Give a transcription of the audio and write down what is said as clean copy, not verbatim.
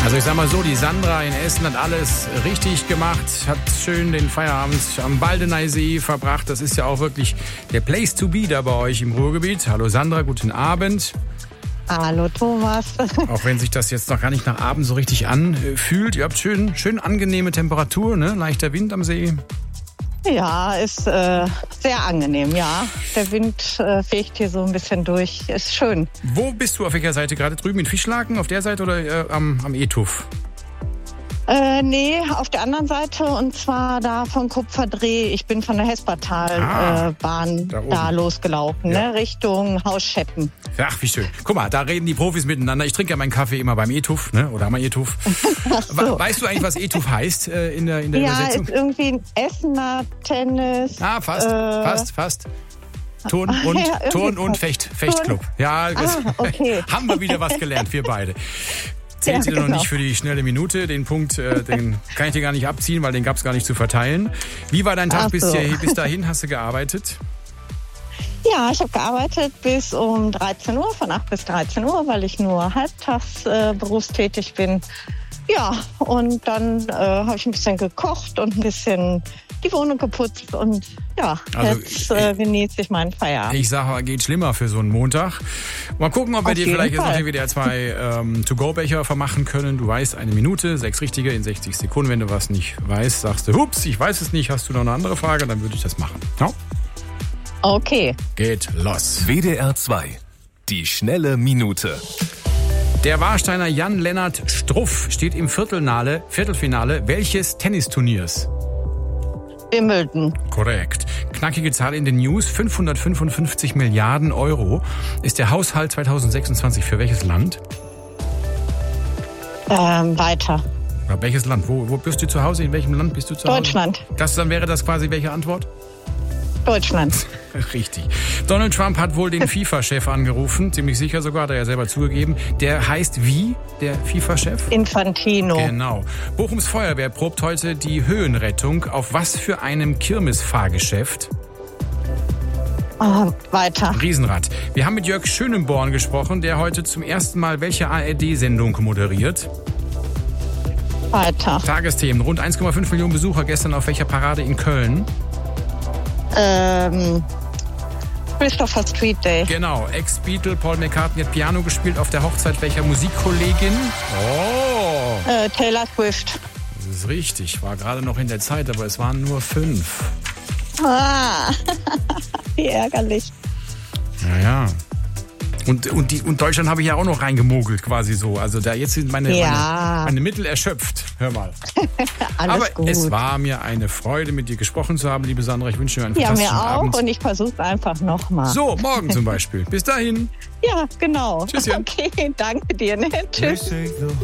Also ich sag mal so, die Sandra in Essen hat alles richtig gemacht, hat schön den Feierabend am Baldeneysee verbracht. Das ist ja auch wirklich der Place to be da bei euch im Ruhrgebiet. Hallo Sandra, guten Abend. Hallo Thomas. Auch wenn sich das jetzt noch gar nicht nach Abend so richtig anfühlt. Ihr habt schön angenehme Temperatur, ne? Leichter Wind am See. Ja, ist sehr angenehm, ja. Der Wind fegt hier so ein bisschen durch. Ist schön. Wo bist du, auf welcher Seite gerade? Drüben in Fischlaken, auf der Seite oder am E-Tuff? Nee, auf der anderen Seite, und zwar da von Kupferdreh. Ich bin von der Hespertalbahn da losgelaufen, ja. Ne, Richtung Haus Scheppen. Ach, wie schön. Guck mal, da reden die Profis miteinander. Ich trinke ja meinen Kaffee immer beim E-Tuff, ne? Oder am E-Tuff. So. Weißt du eigentlich, was E-Tuff heißt in der Übersetzung? Ja, ist irgendwie ein Essener Tennis. Ah, fast. Turn- und Fechtclub. Ja, okay. Haben wir wieder was gelernt, wir beide. Zählt sie noch nicht für die schnelle Minute. Den Punkt, den kann ich dir gar nicht abziehen, weil den gab es gar nicht zu verteilen. Wie war dein Tag bis dahin? Hast du gearbeitet? Ja, ich habe gearbeitet bis um 13 Uhr, von 8 bis 13 Uhr, weil ich nur halbtags berufstätig bin. Ja, und dann habe ich ein bisschen gekocht und ein bisschen die Wohnung geputzt und ja, also jetzt genieße ich meinen Feierabend. Ich sage, geht schlimmer für so einen Montag. Mal gucken, ob wir dir vielleicht jetzt noch der WDR 2 To-Go-Becher vermachen können. Du weißt, 1 Minute, 6 richtige in 60 Sekunden. Wenn du was nicht weißt, sagst du, hups, ich weiß es nicht, hast du noch eine andere Frage, dann würde ich das machen. Ja? Okay. Geht los. WDR 2, die schnelle Minute. Der Warsteiner Jan-Lennart Struff steht im Viertelfinale welches Tennisturniers? Wimbledon. Korrekt. Knackige Zahl in den News, 555 Milliarden Euro ist der Haushalt 2026 für welches Land? Weiter. Oder welches Land? Wo bist du zu Hause? In welchem Land bist du zu Hause? Deutschland. Dann wäre das quasi welche Antwort? Deutschland. Richtig. Donald Trump hat wohl den FIFA-Chef angerufen, ziemlich sicher sogar, hat er ja selber zugegeben. Der heißt wie, der FIFA-Chef? Infantino. Genau. Bochums Feuerwehr probt heute die Höhenrettung auf was für einem Kirmesfahrgeschäft? Weiter. Riesenrad. Wir haben mit Jörg Schönenborn gesprochen, der heute zum ersten Mal welche ARD-Sendung moderiert? Weiter. Tagesthemen. Rund 1,5 Millionen Besucher gestern auf welcher Parade in Köln? Christopher Street Day. Genau, Ex-Beatle Paul McCartney hat Piano gespielt auf der Hochzeit welcher Musikkollegin? Taylor Swift. Das ist richtig, war gerade noch in der Zeit, aber es waren nur 5. Wie ärgerlich. Ja. Und Deutschland habe ich ja auch noch reingemogelt quasi so. Also da jetzt sind meine Mittel erschöpft. Hör mal. Alles gut. Es war mir eine Freude, mit dir gesprochen zu haben, liebe Sandra. Ich wünsche dir einen fantastischen Abend. Ja, mir auch. Und ich versuche es einfach nochmal. So, morgen zum Beispiel. Bis dahin. Ja, genau. Tschüsschen. Okay, danke dir. Ne? Tschüss.